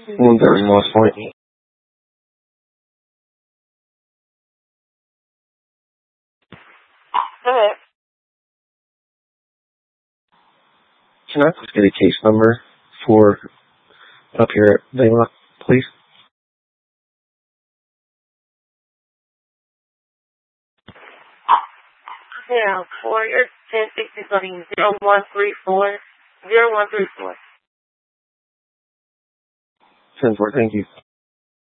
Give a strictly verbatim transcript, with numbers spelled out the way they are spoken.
One thirty Moss Point. Go ahead. Can I just get a case number for up here at Vela, please? Yeah, for your ten sixty something zero one three four zero one three four. ten four, thank you.